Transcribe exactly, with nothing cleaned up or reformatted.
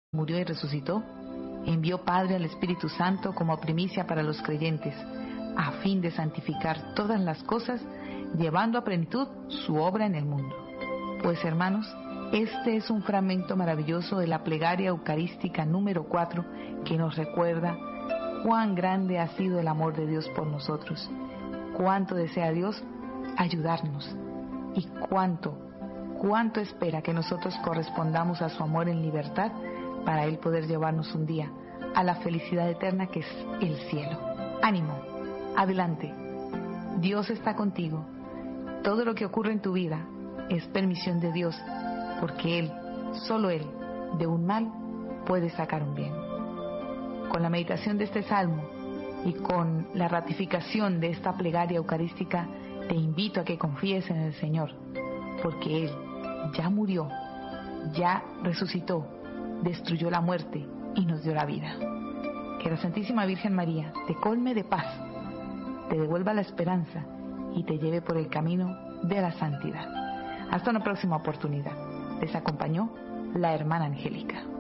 murió y resucitó, envió Padre al Espíritu Santo como primicia para los creyentes, a fin de santificar todas las cosas, llevando a plenitud su obra en el mundo. Pues, hermanos, este es un fragmento maravilloso de la plegaria eucarística número cuatro que nos recuerda cuán grande ha sido el amor de Dios por nosotros, cuánto desea Dios ayudarnos y cuánto, cuánto espera que nosotros correspondamos a su amor en libertad para Él poder llevarnos un día a la felicidad eterna que es el cielo. Ánimo, adelante, Dios está contigo. Todo lo que ocurre en tu vida es permisión de Dios, porque Él, solo Él, de un mal puede sacar un bien. Con la meditación de este salmo y con la ratificación de esta plegaria eucarística, te invito a que confíes en el Señor, porque Él ya murió, ya resucitó, destruyó la muerte y nos dio la vida. Que la Santísima Virgen María te colme de paz, te devuelva la esperanza y te lleve por el camino de la santidad. Hasta una próxima oportunidad. Les acompañó la hermana Angélica.